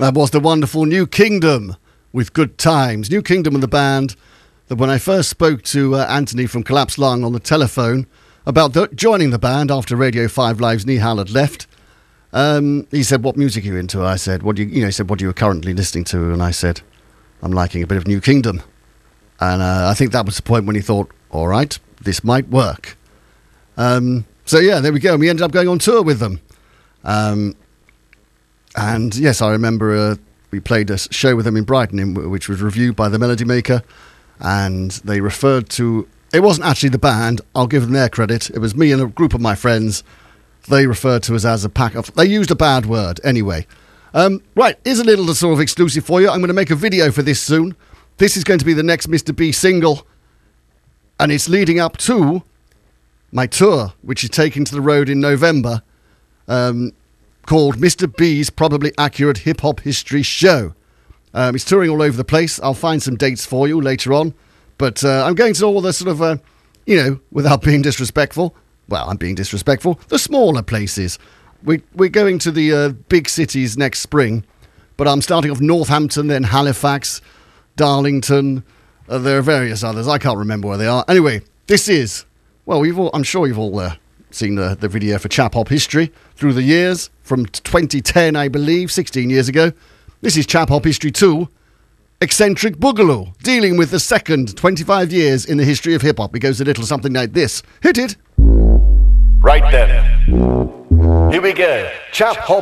That was the wonderful New Kingdom with Good Times. New Kingdom and the band that when I first spoke to Anthony from Collapsed Lung on the telephone about joining the band after Radio 5 Live's Nihal had left, he said, what music are you into? I said, he said, what are you currently listening to? And I said, I'm liking a bit of New Kingdom. And I think that was the point when he thought, all right, this might work. So yeah, there we go. And we ended up going on tour with them. And yes, I remember we played a show with them in Brighton, which was reviewed by the Melody Maker, and they referred to, it wasn't actually the band, I'll give them their credit, it was me and a group of my friends. They referred to us as a pack of, they used a bad word, anyway. Right, here's a little sort of exclusive for you. I'm going to make a video for this soon. This is going to be the next Mr. B single, and it's leading up to my tour, which is taken to the road in November, called Mr. B's Probably Accurate Hip Hop History Show. It's touring all over the place. I'll find some dates for you later on. But I'm going to all the sort of, without being disrespectful, well, I'm being disrespectful, the smaller places. We're going to the big cities next spring, but I'm starting off Northampton, then Halifax, Darlington. There are various others. I can't remember where they are. Anyway, this is, well, I'm sure you've all seen the video for Chap Hop History through the years, from 2010, I believe, 16 years ago. This is Chap Hop History 2, Eccentric Boogaloo, dealing with the second 25 years in the history of hip-hop. It goes a little something like this. Hit it! Right then. Here we go. Chap Hop